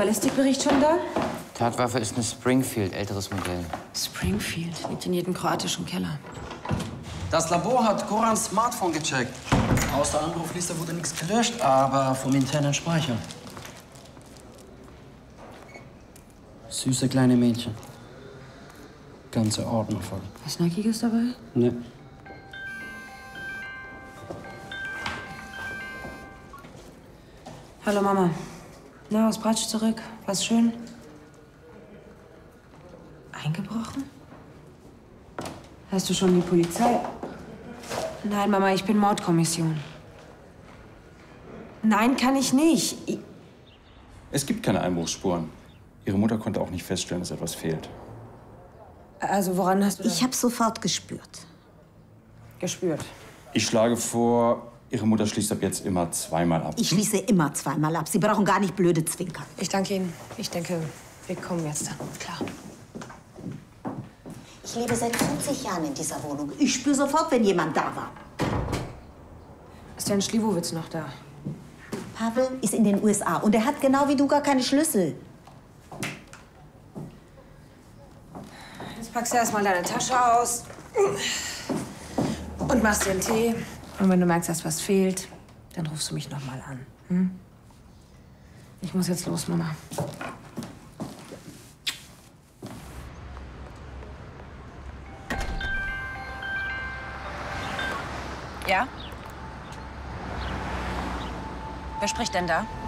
Ballistikbericht schon da? Tatwaffe ist eine Springfield, älteres Modell. Springfield liegt in jedem kroatischen Keller. Das Labor hat Gorans Smartphone gecheckt. Aus der Anrufliste wurde nichts gelöscht, aber vom internen Speicher. Süße kleine Mädchen. Ganze Ordner voll. Was Nackiges dabei? Ne. Hallo Mama. Na, aus Bratsch zurück. War's schön? Eingebrochen? Hast du schon die Polizei? Nein, Mama, ich bin Mordkommission. Nein, kann ich nicht. Es gibt keine Einbruchsspuren. Ihre Mutter konnte auch nicht feststellen, dass etwas fehlt. Also, woran hast du das? Ich habe sofort gespürt. Gespürt. Ich schlage vor, Ihre Mutter schließt ab jetzt immer zweimal ab. Ich schließe immer zweimal ab. Sie brauchen gar nicht blöde Zwinkern. Ich danke Ihnen. Ich denke, wir kommen jetzt dann. Klar. Ich lebe seit 40 Jahren in dieser Wohnung. Ich spüre sofort, wenn jemand da war. Ist denn Schliwowitz noch da? Pavel ist in den USA und er hat genau wie du gar keine Schlüssel. Jetzt packst du erstmal deine Tasche aus und machst dir einen Tee. Und wenn du merkst, dass was fehlt, dann rufst du mich noch mal an. Hm? Ich muss jetzt los, Mama. Ja? Wer spricht denn da?